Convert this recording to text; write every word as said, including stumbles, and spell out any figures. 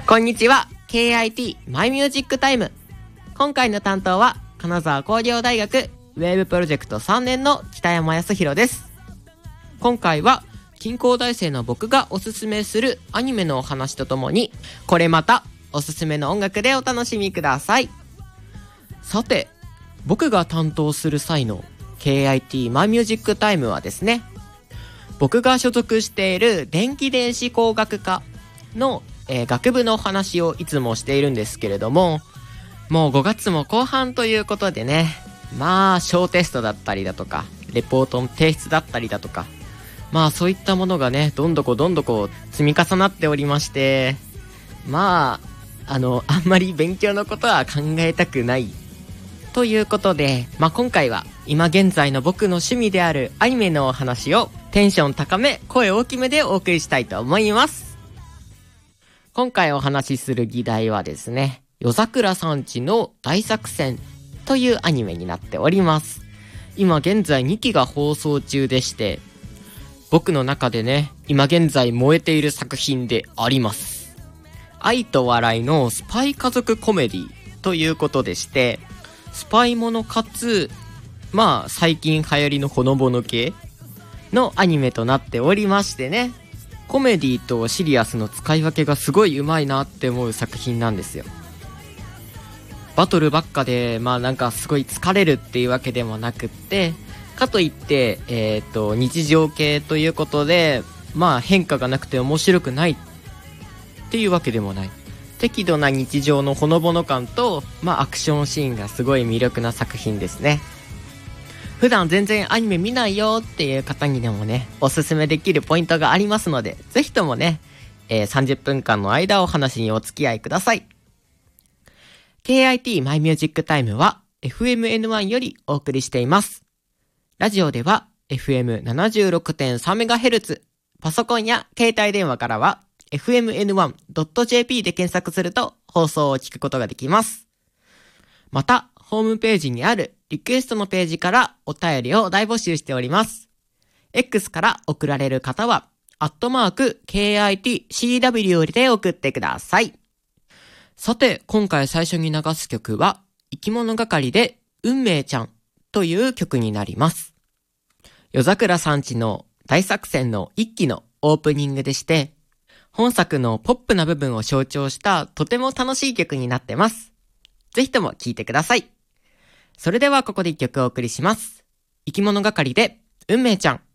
こんにちは。ケーアイティー マイミュージックタイム。今回の担当は金沢工業大学ウェーブプロジェクトさんねんの北山康弘です。今回は近郊大生の僕がおすすめするアニメのお話とともに、これまたおすすめの音楽でお楽しみください。さて、僕が担当する際の ケーアイティー マイミュージックタイムはですね、僕が所属している電気電子工学科の、えー、学部のお話をいつもしているんですけれども、もうごがつも後半ということでね、まあ小テストだったりだとかレポートの提出だったりだとか、まあそういったものがねどんどこどんどこ積み重なっておりまして、まああのあんまり勉強のことは考えたくないということで、まあ今回は今現在の僕の趣味であるアニメのお話をテンション高め声大きめでお送りしたいと思います。今回お話しする議題はですね、夜桜さんちの大作戦というアニメになっております。今現在にきが放送中でして、僕の中でね今現在燃えている作品であります。愛と笑いのスパイ家族コメディということでして、スパイものかつまあ最近流行りのほのぼの系のアニメとなっておりましてね、コメディとシリアスの使い分けがすごい上手いなって思う作品なんですよ。バトルばっかでまあなんかすごい疲れるっていうわけでもなくって、かといってえっと日常系ということでまあ変化がなくて面白くないっていうわけでもない、適度な日常のほのぼの感とまあアクションシーンがすごい魅力な作品ですね。普段全然アニメ見ないよっていう方にでもねおすすめできるポイントがありますので、ぜひともね、えー、さんじゅっぷんかんの間お話にお付き合いください。 ケーアイティー マイミュージックタイムは エフエムエヌワン よりお送りしています。ラジオでは エフエムななじゅうろくてんさんメガヘルツ、 パソコンや携帯電話からは エフエムエヌワンドットジェーピー で検索すると放送を聞くことができます。またホームページにあるリクエストのページからお便りを大募集しております。 X から送られる方はアットマーク ケーアイティーシーダブリュー で送ってください。さて今回最初に流す曲は生き物係で運命ちゃんという曲になります。夜桜さんちの大作戦の一期のオープニングでして、本作のポップな部分を象徴したとても楽しい曲になってます。ぜひとも聴いてください。それではここで一曲お送りします。生き物係で運命ちゃん。